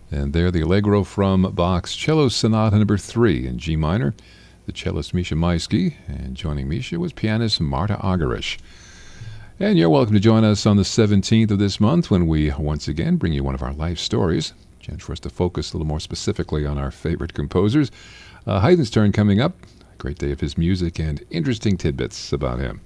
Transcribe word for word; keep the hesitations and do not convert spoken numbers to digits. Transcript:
And there, the Allegro from Bach's Cello Sonata number three in G minor. The cellist Misha Maisky, and joining Misha was pianist Marta Argerich. And you're welcome to join us on the seventeenth of this month when we once again bring you one of our life stories. Chance for us to focus a little more specifically on our favorite composers. Uh, Haydn's turn coming up. A great day of his music and interesting tidbits about him.